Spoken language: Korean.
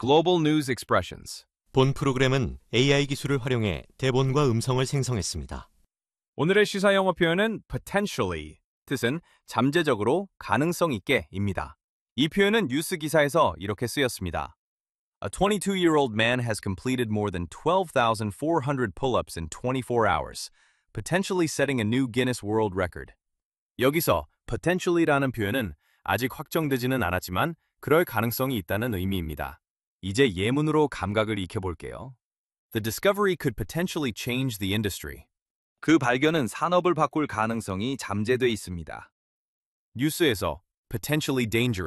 Global News Expressions. 본 프로그램은 AI 기술을 활용해 대본과 음성을 생성했습니다. 오늘의 시사 영어 표현은 potentially, 뜻은 잠재적으로 가능성 있게입니다. 이 표현은 뉴스 기사에서 이렇게 쓰였습니다. A 22-year-old man has completed more than 12,400 pull-ups in 24 hours, potentially setting a new Guinness World Record. 여기서 potentially라는 표현은 아직 확정되지는 않았지만 그럴 가능성이 있다는 의미입니다. 이제 예문으로 감각을 익혀볼게요. The discovery could potentially change the industry. 그 발견은 산업을 바꿀 가능성이 잠재돼 있습니다. 뉴스에서 potentially dangerous